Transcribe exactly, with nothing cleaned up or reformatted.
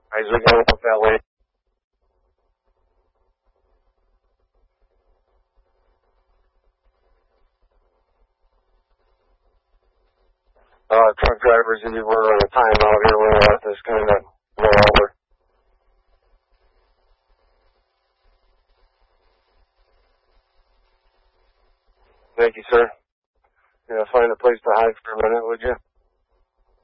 Eyes are going up that way. Uh, truck drivers, if you were on a timeout here, we'll let this kind of blow over. Thank you, sir. Yeah, find a place to hide for a minute, would you?